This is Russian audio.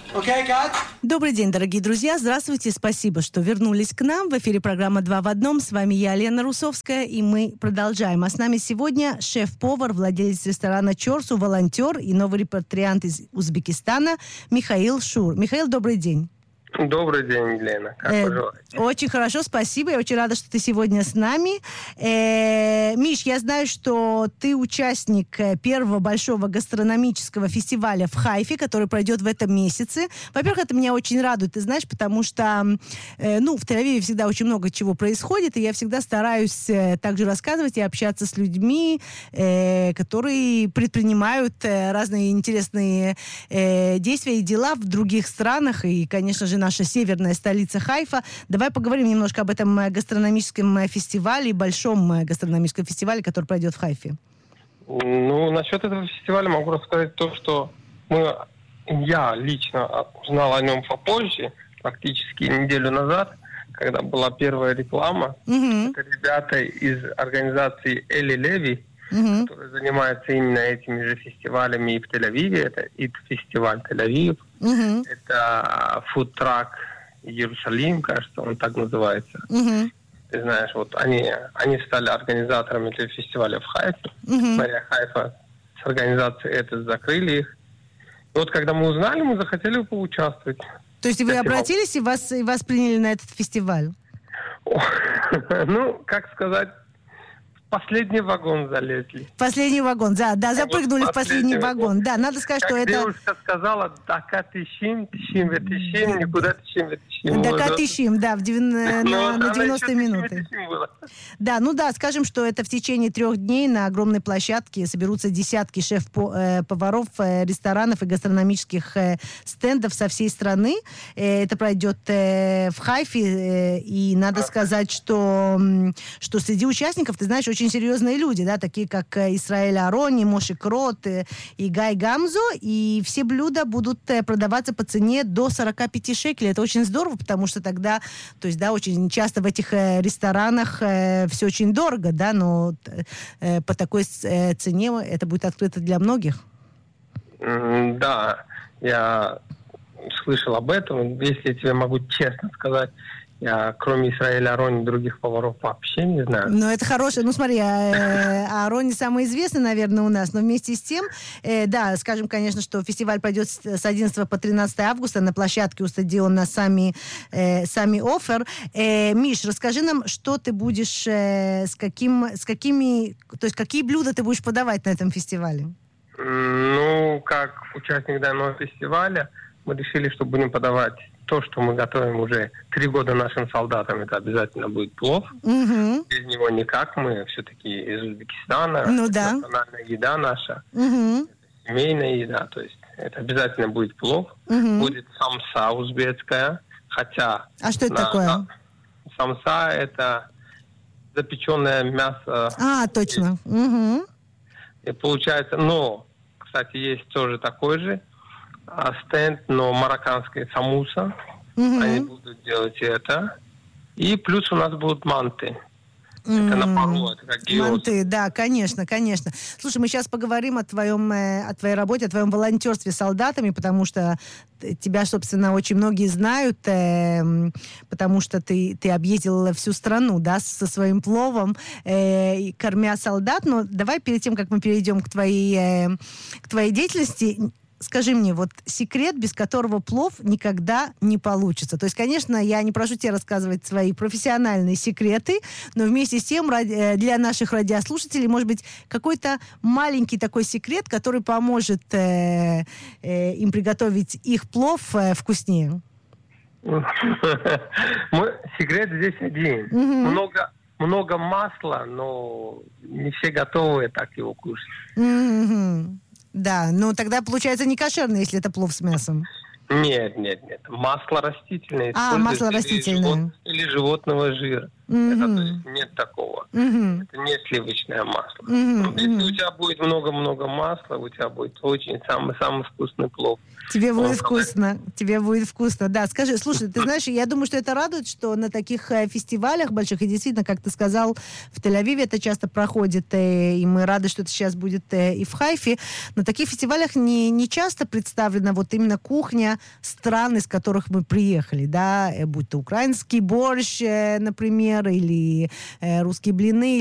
Добрый день, дорогие друзья. Здравствуйте. Спасибо, что вернулись к нам. В эфире программа «Два в одном». С вами я, Лена Русовская, и мы продолжаем. А с нами сегодня шеф-повар, владелец ресторана «Чорсу», волонтер и новый репатриант из Узбекистана Михаил Шур. Михаил, добрый день. Добрый день, Лена. Как поживаете? Очень хорошо, спасибо. Я очень рада, что ты сегодня с нами. Миш, я знаю, что ты участник первого большого гастрономического фестиваля в Хайфе, который пройдет в этом месяце. Во-первых, это меня очень радует, ты знаешь, потому что в Тель-Авиве всегда очень много чего происходит, и я всегда стараюсь также рассказывать и общаться с людьми, которые предпринимают разные интересные действия и дела в других странах, и, конечно же, наша северная столица Хайфа. Давай поговорим немножко об этом гастрономическом фестивале, большом гастрономическом фестивале, который пройдет в Хайфе. Насчет этого фестиваля могу рассказать то, что я лично узнал о нем попозже, практически неделю назад, когда была первая реклама. Это ребята из организации Эли Леви, которые занимаются именно этими же фестивалями и в Тель-Авиве. Это ИТ-фестиваль Тель-Авив. Это фудтрак Иерусалим, кажется, он так называется. Ты знаешь, вот они стали организаторами этого фестиваля в Хайфе. Мэрия Хайфа с организацией это закрыли их. И вот когда мы узнали, мы захотели поучаствовать. То есть вы обратились и вас приняли на этот фестиваль? Как сказать, последний вагон залезли. Последний вагон, да, запрыгнули в последний вагон. Да, надо сказать, что это... Девушка сказала, дака тишим, никуда тишим. Дака тишим, да, на 90 минуты. Да, скажем, что это в течение 3 дней на огромной площадке соберутся десятки шеф-поваров, ресторанов и гастрономических стендов со всей страны. Это пройдет в Хайфе, и надо сказать, что среди участников, ты знаешь, очень серьезные люди, да, такие как Исраэль Арони, Моше Крот и Гай Гамзо, и все блюда будут продаваться по цене до 45 шекелей. Это очень здорово, потому что тогда, то есть, да, очень часто в этих ресторанах все очень дорого, да, но по такой цене это будет открыто для многих. Да, я слышал об этом. Если я тебе могу честно сказать, я, кроме Исраэля Арони, других поваров вообще не знаю. Это хорошее. Смотри, Арони самый известный, наверное, у нас. Но вместе с тем, скажем, конечно, что фестиваль пройдет с 11 по 13 августа на площадке у стадиона Сами Офер. Миш, расскажи нам, что ты будешь, какие блюда ты будешь подавать на этом фестивале? Как участник данного фестиваля, мы решили, что будем подавать то, что мы готовим уже 3 года нашим солдатам. Это обязательно будет плов. Без него никак. Мы все-таки из Узбекистана. Национальная еда наша. Это семейная еда. То есть это обязательно будет плов. Будет самса узбекская. Хотя... А что это такое? Самса – это запеченное мясо. Точно. И получается... кстати, есть тоже такой же стенд, но марокканская самуса. Они будут делать это. И плюс у нас будут манты. Это на пару, это как гиоз. Манты, да, конечно. Слушай, мы сейчас поговорим о твоей работе, о твоем волонтерстве с солдатами, потому что тебя, собственно, очень многие знают, потому что ты объездил всю страну, да, со своим пловом, кормя солдат. Но давай перед тем, как мы перейдем к твоей деятельности, скажи мне, вот секрет, без которого плов никогда не получится. То есть, конечно, я не прошу тебя рассказывать свои профессиональные секреты, но вместе с тем для наших радиослушателей, может быть, какой-то маленький такой секрет, который поможет им приготовить их плов вкуснее. Секрет здесь один. Много масла, но не все готовы так его кушать. Да, тогда получается не кошерно, если это плов с мясом. Нет. Масло растительное. Масло растительное. Или животного жира. Это, то есть, нет такого. Это не сливочное масло. Если у тебя будет много-много масла, у тебя будет очень самый вкусный плов. Тебе будет вкусно. Тебе будет вкусно. Да, скажи, слушай, ты знаешь, я думаю, что это радует, что на таких фестивалях больших, и действительно, как ты сказал, в Тель-Авиве это часто проходит, и мы рады, что это сейчас будет и в Хайфе. На таких фестивалях не часто представлена вот именно кухня стран, из которых мы приехали, да, будь то украинский борщ, например, или русские блины,